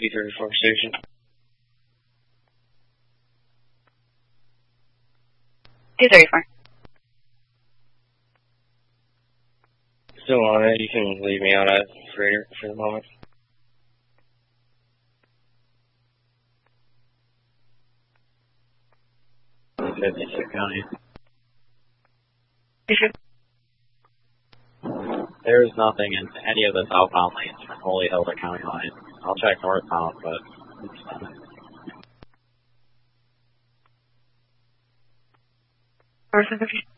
T-34 station. T-34. Still on it. You can leave me out at freighter for the moment. County. There is nothing in any of the southbound lanes from Holy Hill to County Line. I'll check northbound, but it's nothing.